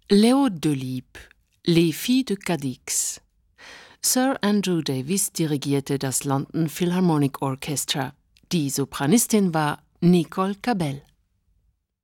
Léo Delibes, Les Filles de Cadix. Sir Andrew Davies dirigierte das London Philharmonic Orchestra. Die Sopranistin war Nicole Cabell.